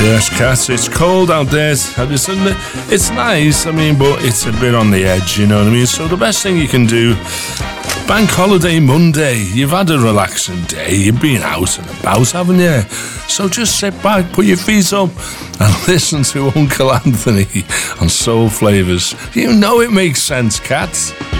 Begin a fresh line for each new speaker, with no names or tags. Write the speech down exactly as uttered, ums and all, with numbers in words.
Yes, Kat, it's cold out there. It's nice, I mean, but it's a bit on the edge, you know what I mean? So the best thing you can do, Bank Holiday Monday, you've had a relaxing day, you've been out and about, haven't you? So just sit back, put your feet up and listen to Uncle Anthony on Soul Flavours. You know it makes sense, Kat.